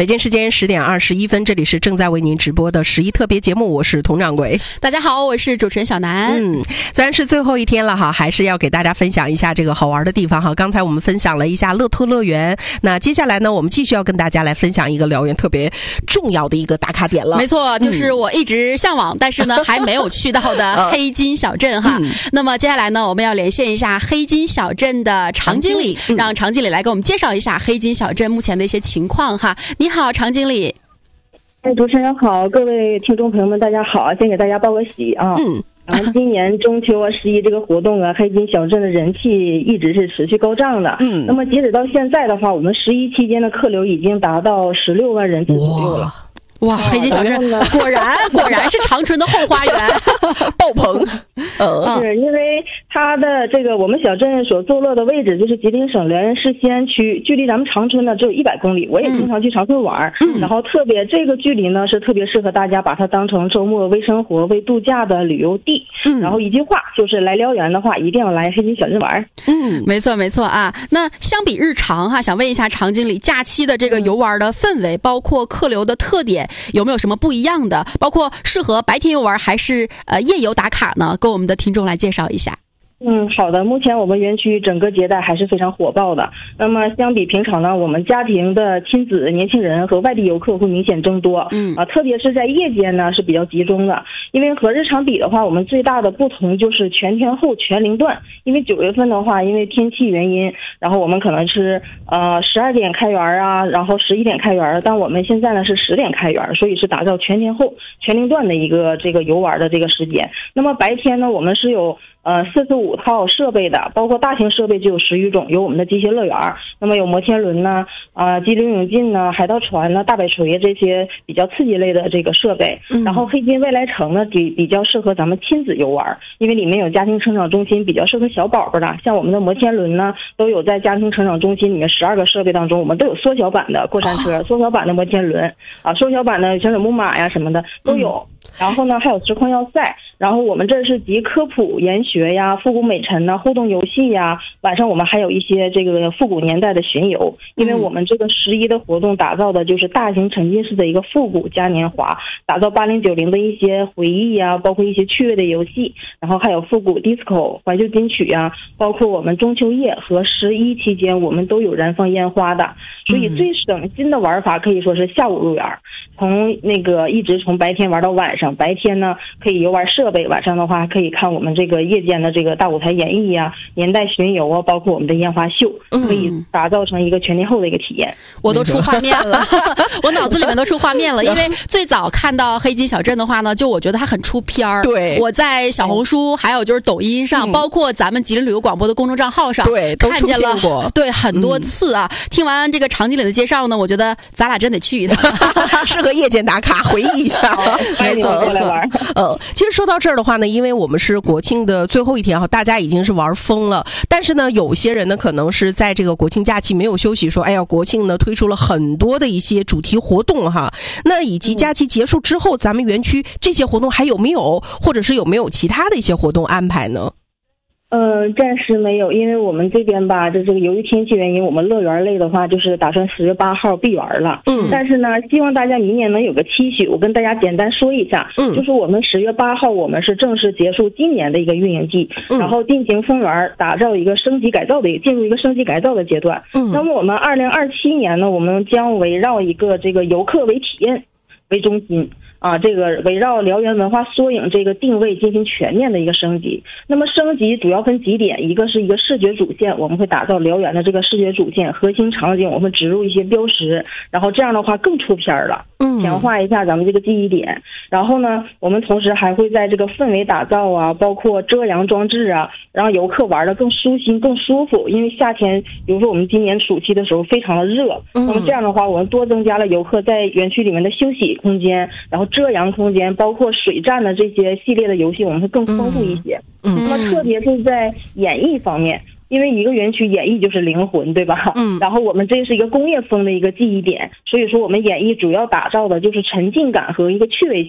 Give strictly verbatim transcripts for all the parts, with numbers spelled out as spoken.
北京时间十点二十一分，这里是正在为您直播的十一特别节目，我是佟掌柜。 大家好，我是主持人小南。 嗯，虽然是最后一天了哈，还是要给大家分享一下这个好玩的地方哈。刚才我们分享了一下乐特乐园，那接下来呢，我们继续要跟大家来分享一个辽源特别重要的一个打卡点了。 没错，就是我一直向往，嗯、但是呢还没有去到的黑金小镇哈。嗯、那么接下来呢，我们要连线一下黑金小镇的常经理，嗯、让常经理来给我们介绍一下黑金小镇目前的一些情况哈。你好，常经理。 哎，主持人好，各位听众朋友们，大家好，先给大家报个喜啊。嗯。然后今年中秋啊、十一这个活动啊，黑金小镇的人气一直是持续高涨的。嗯。那么截止到现在的话，我们十一期间的客流已经达到十六万人次左右了。 哇，黑金小镇果然果然是长春的后花园， 爆棚。 呃，是因为它的这个我们小镇所坐落的位置就是吉林省辽源市西安区，距离咱们长春呢只有一百公里。我也经常去长春玩，嗯、然后特别这个距离呢是特别适合大家把它当成周末微生活、微度假的旅游地。嗯，然后一句话就是来辽源的话，一定要来黑金小镇玩。 嗯，没错没错啊。那相比日常哈，想问一下常经理，假期的这个游玩的氛围，包括客流的特点，有没有什么不一样的？包括适合白天游玩还是呃夜游打卡呢？跟我们的听众来介绍一下。 嗯，好的。目前我们园区整个接待还是非常火爆的。那么相比平常呢，我们家庭的亲子、年轻人和外地游客会明显增多。嗯啊，特别是在夜间呢是比较集中的。因为和日常比的话，我们最大的不同就是全天候全龄段。因为九月份的话，因为天气原因，然后我们可能是呃十二点开园啊，然后十一点开园，但我们现在呢是十点开园，所以是打造全天候全龄段的一个这个游玩的这个时间。那么白天呢，我们是有呃，四十五套设备的，包括大型设备就有十余种，有我们的机械乐园，那么有摩天轮呢，啊、呃，激流勇进呢，海盗船呢，大摆锤这些比较刺激类的这个设备。嗯、然后黑金未来城呢，比比较适合咱们亲子游玩，因为里面有家庭成长中心，比较适合小宝宝的。像我们的摩天轮呢，都有在家庭成长中心里面十二个设备当中，我们都有缩小版的过山车、哦、缩小版的摩天轮啊，缩小版的旋转木马呀什么的都有。嗯、然后呢，还有实况要塞。然后我们这是集科普研学呀、复古美陈呐、互动游戏呀，晚上我们还有一些这个复古年代的巡游，因为我们这个十一的活动打造的就是大型沉浸式的一个复古嘉年华，打造八零九零的一些回忆呀，包括一些趣味的游戏，然后还有复古 disco 怀旧金曲呀，包括我们中秋夜和十一期间我们都有燃放烟花的，所以最省心的玩法可以说是下午入园，从那个一直从白天玩到晚上，白天呢可以游玩设备，晚上的话可以看我们这个夜间的这个大舞台演绎啊、年代巡游啊，包括我们的烟花秀，可以打造成一个全天候的一个体验。 我都出画面了，我脑子里面都出画面了，因为最早看到黑金小镇的话呢，就我觉得它很出片儿。 对， 我在小红书还有就是抖音上，嗯、包括咱们吉林旅游广播的公众账号上， 对， 看见了过对很多次啊。嗯、听完这个常经理的介绍呢，我觉得咱俩真得去一趟， 适合夜间打卡，回忆一下。 欢迎你们过来玩。 嗯，其实说到这儿的话呢，因为我们是国庆的最后一天哈，大家已经是玩疯了。但是呢，有些人呢可能是在这个国庆假期没有休息，说哎呀，国庆呢推出了很多的一些主题活动哈。那以及假期结束之后，咱们园区这些活动还有没有，或者是有没有其他的一些活动安排呢？ 呃，暂时没有，因为我们这边吧，这这个由于天气原因，我们乐园类的话就是打算十月八号闭园了。嗯，但是呢，希望大家明年能有个期许，我跟大家简单说一下。嗯，就是我们十月八号，我们是正式结束今年的一个运营季，嗯、然后进行封园，打造一个升级改造的，进入一个升级改造的阶段。嗯，那么我们二零二七年呢，我们将围绕一个这个游客为体验为中心。啊，这个围绕辽源文化缩影这个定位进行全面的一个升级。那么升级主要分几点，一个是一个视觉主线，我们会打造辽源的这个视觉主线，核心场景我们植入一些标识，然后这样的话更出片了，嗯，强化一下咱们这个记忆点。然后呢，我们同时还会在这个氛围打造啊，包括遮阳装置啊，让游客玩的更舒心、更舒服。因为夏天，比如说我们今年暑期的时候非常的热，嗯、那么这样的话，我们多增加了游客在园区里面的休息空间，然后遮阳空间，包括水战的这些系列的游戏，我们会更丰富一些。嗯，那么特别是在演绎方面，因为一个园区演绎就是灵魂，对吧？嗯，然后我们这是一个工业风的一个记忆点，所以说我们演绎主要打造的就是沉浸感和一个趣味性。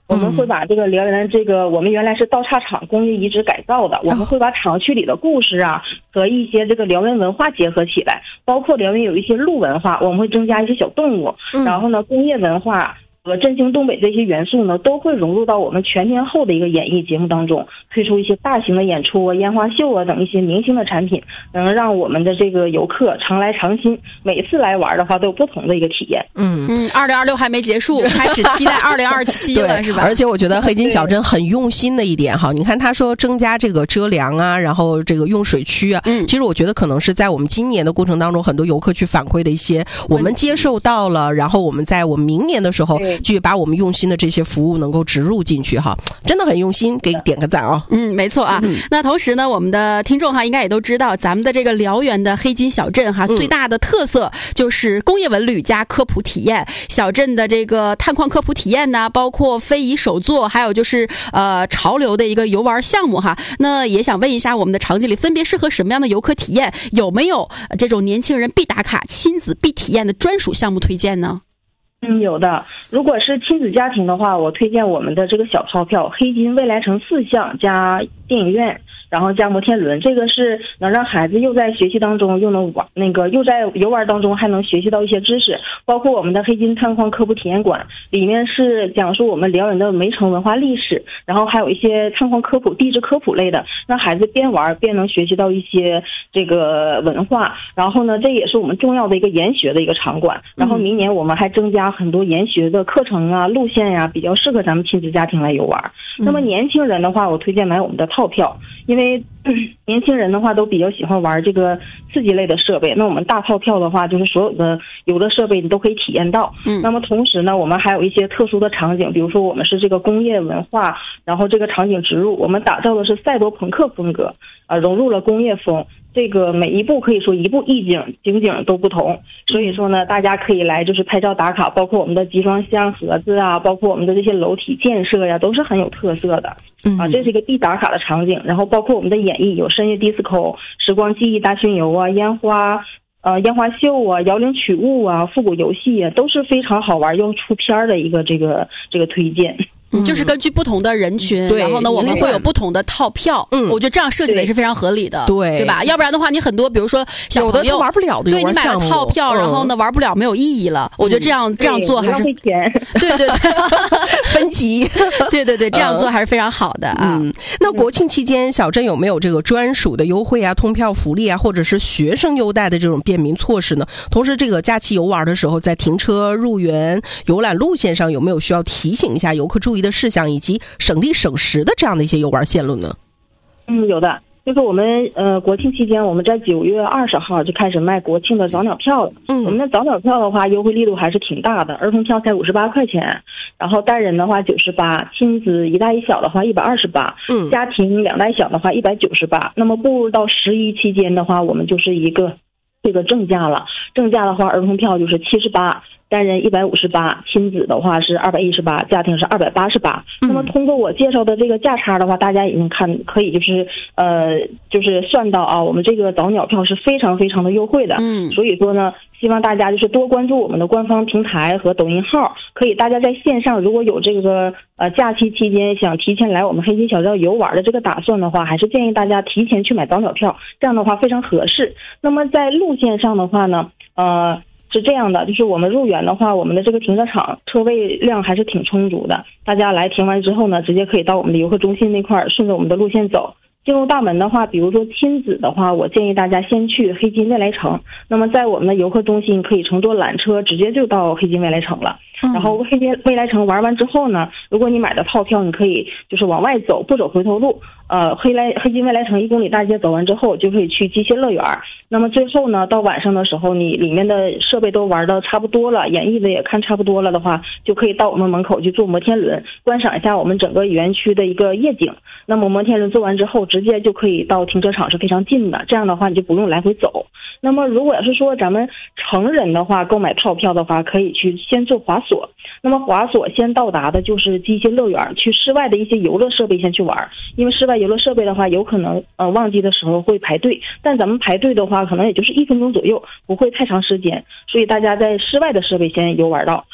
我们会把这个辽源这个我们原来是道岔厂工业遗址改造的，我们会把厂区里的故事啊和一些这个辽源文化结合起来，包括辽源有一些鹿文化，我们会增加一些小动物，然后呢工业文化和振兴东北这些元素呢，都会融入到我们全天候的一个演艺节目当中，推出一些大型的演出啊、烟花秀啊等一些明星的产品，能让我们的这个游客常来常新，每次来玩的话都有不同的一个体验。 嗯嗯，二零二六还没结束，开始期待二零二七了，是吧？ 而且我觉得黑金小镇很用心的一点哈，你看他说增加这个遮梁啊，然后这个用水区啊，嗯，其实我觉得可能是在我们今年的过程当中，很多游客去反馈的一些，我们接受到了，然后我们在我们明年的时候。去把我们用心的这些服务能够植入进去哈，真的很用心，给点个赞啊！ 嗯，没错啊。嗯、那同时呢，我们的听众哈应该也都知道，咱们的这个辽源的黑金小镇哈，嗯、最大的特色就是工业文旅加科普体验。小镇的这个探矿科普体验呢，包括非遗手作，还有就是呃潮流的一个游玩项目哈。那也想问一下，我们的场景里分别适合什么样的游客体验？有没有这种年轻人必打卡、亲子必体验的专属项目推荐呢？ 嗯，有的。如果是亲子家庭的话，我推荐我们的这个小套票黑金未来城四项加电影院，然后加摩天轮，这个是能让孩子又在学习当中又能玩，那个又在游玩当中还能学习到一些知识。包括我们的黑金探矿科普体验馆，里面是讲述我们辽源的煤城文化历史，然后还有一些探矿科普、地质科普类的，让孩子边玩边能学习到一些这个文化。然后呢，这也是我们重要的一个研学的一个场馆。然后明年我们还增加很多研学的课程啊、路线呀、啊，比较适合咱们亲子家庭来游玩。那么年轻人的话，我推荐买我们的套票，因为年轻人的话都比较喜欢玩这个刺激类的设备，那我们大套票的话就是所有的游乐设备你都可以体验到。嗯，那么同时呢，我们还有一些特殊的场景，比如说我们是这个工业文化，然后这个场景植入，我们打造的是赛博朋克风格，呃，融入了工业风。这个每一步可以说一步一景景景都不同，所以说呢，大家可以来就是拍照打卡，包括我们的集装箱盒子啊，包括我们的这些楼体建设呀，都是很有特色的。啊，这是一个必打卡的场景。然后包括我们的演艺有深夜 disco、时光记忆大巡游啊、烟花。呃，烟花秀啊、摇铃曲舞啊、复古游戏啊，都是非常好玩又出片的一个这个这个推荐。 嗯，就是根据不同的人群，然后呢，我们会有不同的套票。嗯，我觉得这样设计的也是非常合理的， 对对吧？要不然的话，你很多比如说小朋友玩不了的， 对你买了套票，然后呢玩不了，没有意义了。我觉得这样这样做还是对对对分级， 对对对，这样做还是非常好的啊。 嗯，那国庆期间小镇有没有这个专属的优惠啊、通票福利啊，或者是学生优待的这种便民措施呢？同时，这个假期游玩的时候，在停车、入园、游览路线上有没有需要提醒一下游客注意的事项，以及省力省时的这样的一些游玩线路呢？ 嗯，有的。就是我们呃国庆期间，我们在九月二十号就开始卖国庆的早鸟票了。嗯，我们的早鸟票的话，优惠力度还是挺大的，儿童票才五十八块钱，然后单人的话九十八，亲子一大一小的话一百二十八，嗯，家庭两大一小的话一百九十八。那么步入到十一期间的话，我们就是一个这个正价了。正价的话，儿童票就是七十八。单人一百五十八，亲子的话是二百一十八，家庭是二百八十八。那么通过我介绍的这个价差的话，大家已经看可以就是呃就是算到啊，我们这个早鸟票是非常非常的优惠的。嗯，所以说呢，希望大家就是多关注我们的官方平台和抖音号，可以大家在线上如果有这个呃假期期间想提前来我们黑金小镇游玩的这个打算的话，还是建议大家提前去买早鸟票，这样的话非常合适。那么在路线上的话呢，呃。是这样的，就是我们入园的话，我们的这个停车场车位量还是挺充足的，大家来停完之后呢，直接可以到我们的游客中心那块儿，顺着我们的路线走。进入大门的话，比如说亲子的话，我建议大家先去黑金未来城。那么在我们的游客中心可以乘坐缆车直接就到黑金未来城了。然后黑金未来城玩完之后呢，如果你买的套票，你可以就是往外走，不走回头路。呃，黑来黑金未来城一公里大街走完之后，就可以去机械乐园。那么最后呢，到晚上的时候，你里面的设备都玩的差不多了，演绎的也看差不多了的话，就可以到我们门口去坐摩天轮，观赏一下我们整个园区的一个夜景。那么摩天轮坐完之后，直接就可以到停车场，是非常近的。这样的话，你就不用来回走。那么如果要是说咱们成人的话，购买套票的话，可以去先做滑索。那么滑索先到达的就是机械乐园，去室外的一些游乐设备先去玩，因为室外游乐设备的话，有可能呃旺季的时候会排队，但咱们排队的话，可能也就是一分钟左右，不会太长时间，所以大家在室外的设备先游玩到。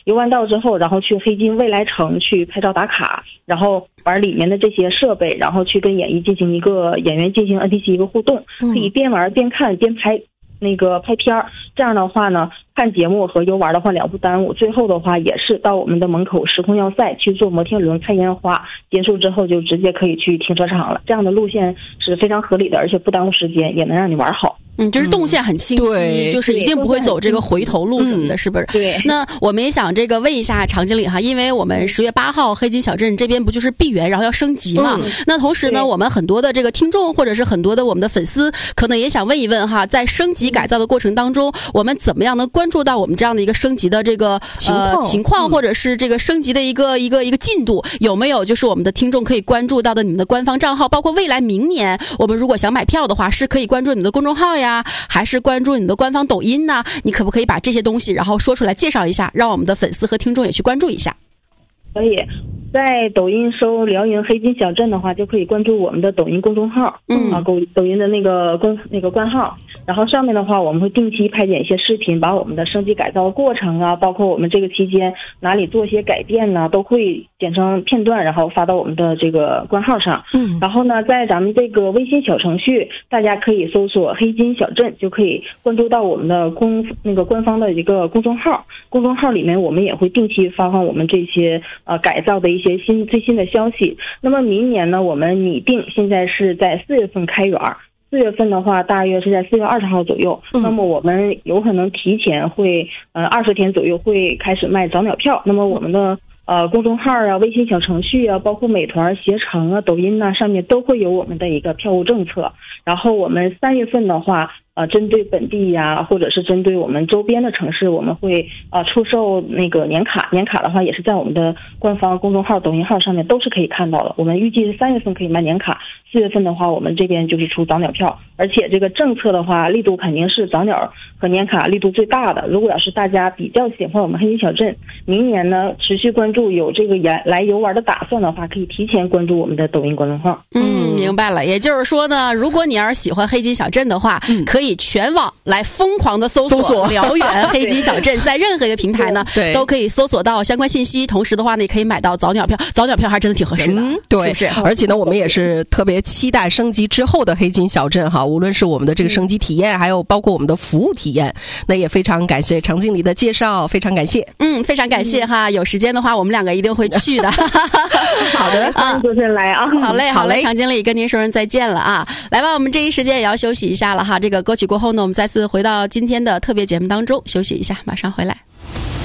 游玩到之后，然后去黑金未来城去拍照打卡，然后玩里面的这些设备，然后去跟演艺进行一个演员进行 N P C 一个互动，可以边玩边看边拍那个拍片儿。这样的话呢，看节目和游玩的话两不耽误。最后的话也是到我们的门口时空要塞去坐摩天轮看烟花，结束之后就直接可以去停车场了。这样的路线是非常合理的，而且不耽误时间，也能让你玩好。 嗯，就是动线很清晰， 嗯、 就是一定不会走这个回头路什么的，是不是？ 对。 那我们也想这个问一下常经理哈，因为我们十月八号黑金小镇这边不就是闭园，然后要升级嘛？嗯、那同时呢，我们很多的这个听众或者是很多的我们的粉丝，可能也想问一问哈，在升级改造的过程当中，我们怎么样能关注到我们这样的一个升级的这个情况、 呃、情况，或者是这个升级的一个一个一个进度，有没有就是我们的听众可以关注到的你们的官方账号？包括未来明年我们如果想买票的话，是可以关注你们的公众号呀，还是关注你的官方抖音呢？你可不可以把这些东西然后说出来介绍一下，让我们的粉丝和听众也去关注一下？ 可以在抖音搜辽宁黑金小镇的话，就可以关注我们的抖音公众号，嗯啊，抖抖音的那个官那个官号，然后上面的话我们会定期拍剪一些视频，把我们的升级改造过程啊，包括我们这个期间哪里做一些改变呢，都会剪成片段，然后发到我们的这个官号上。嗯，然后呢，在咱们这个微信小程序，大家可以搜索黑金小镇，就可以关注到我们的公那个官方的一个公众号。公众号里面我们也会定期发放我们这些呃改造的一些新最新的消息。那么明年呢，我们拟定现在是在四月份开园，四月份的话大约是在四月二十号左右。嗯、那么我们有可能提前会呃二十天左右会开始卖早鸟票。那么我们的呃公众号啊、微信小程序啊，包括美团、携程啊、抖音啊，上面都会有我们的一个票务政策。然后我们三月份的话，呃，针对本地呀，或者是针对我们周边的城市，我们会呃出售那个年卡。年卡的话，也是在我们的官方公众号、抖音号上面都是可以看到的。我们预计是三月份可以卖年卡，四月份的话，我们这边就是出早鸟票。而且这个政策的话，力度肯定是早鸟和年卡力度最大的。如果要是大家比较喜欢我们黑金小镇，明年呢持续关注有这个来来游玩的打算的话，可以提前关注我们的抖音公众号。 嗯，明白了。也就是说呢，如果你要是喜欢黑金小镇的话，嗯、可以全网来疯狂的搜索辽源黑金小镇，在任何一个平台呢都可以搜索到相关信息。同时的话呢，也可以买到早鸟票，早鸟票还真的挺合适的，嗯、 对， 是不是？ 而且呢，我们也是特别期待升级之后的黑金小镇哈，无论是我们的这个升级体验，还有包括我们的服务体验，那也非常感谢常经理的介绍，非常感谢。 嗯，非常感谢哈，有时间的话我们两个一定会去的。 好的，欢迎主持人来啊！ 好嘞，好嘞， 常经理跟您说声再见了啊！来吧，我们这一时间也要休息一下了哈。这个歌曲过后呢，我们再次回到今天的特别节目当中休息一下，马上回来。